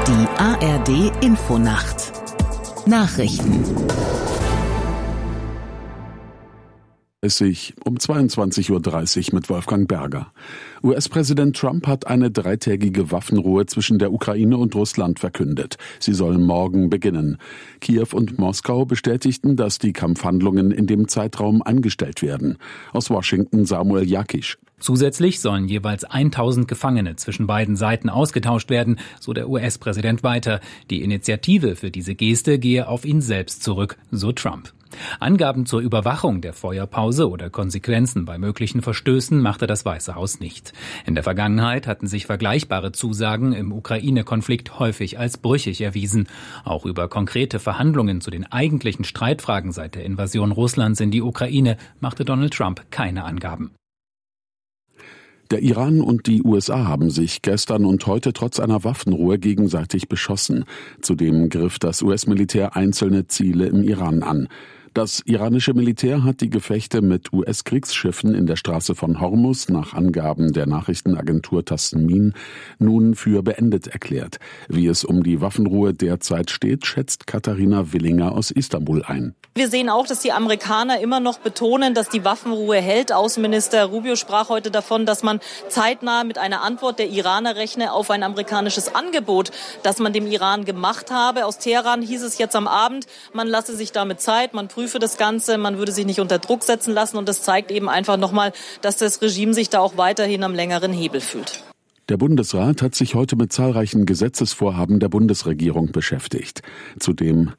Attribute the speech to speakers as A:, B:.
A: Die ARD Infonacht Nachrichten
B: Um 22:30 Uhr mit Wolfgang Berger. US-Präsident Trump hat eine 3-tägige Waffenruhe zwischen der Ukraine und Russland verkündet. Sie soll morgen beginnen. Kiew und Moskau bestätigten, dass die Kampfhandlungen in dem Zeitraum eingestellt werden. Aus Washington Samuel Jakisch.
C: Zusätzlich sollen jeweils 1000 Gefangene zwischen beiden Seiten ausgetauscht werden, so der US-Präsident weiter. Die Initiative für diese Geste gehe auf ihn selbst zurück, so Trump. Angaben zur Überwachung der Feuerpause oder Konsequenzen bei möglichen Verstößen machte das Weiße Haus nicht. In der Vergangenheit hatten sich vergleichbare Zusagen im Ukraine-Konflikt häufig als brüchig erwiesen. Auch über konkrete Verhandlungen zu den eigentlichen Streitfragen seit der Invasion Russlands in die Ukraine machte Donald Trump keine Angaben.
B: Der Iran und die USA haben sich gestern und heute trotz einer Waffenruhe gegenseitig beschossen. Zudem griff das US-Militär einzelne Ziele im Iran an. Das iranische Militär hat die Gefechte mit US-Kriegsschiffen in der Straße von Hormuz nach Angaben der Nachrichtenagentur Tasnim nun für beendet erklärt. Wie es um die Waffenruhe derzeit steht, schätzt Katharina Willinger aus Istanbul ein.
D: Wir sehen auch, dass die Amerikaner immer noch betonen, dass die Waffenruhe hält. Außenminister Rubio sprach heute davon, dass man zeitnah mit einer Antwort der Iraner rechne auf ein amerikanisches Angebot, das man dem Iran gemacht habe. Aus Teheran hieß es jetzt am Abend, man lasse sich damit Zeit, man prüfe das Ganze, man würde sich nicht unter Druck setzen lassen. Und das zeigt eben einfach nochmal, dass das Regime sich da auch weiterhin am längeren Hebel fühlt.
B: Der Bundesrat hat sich heute mit zahlreichen Gesetzesvorhaben der Bundesregierung beschäftigt. Zudem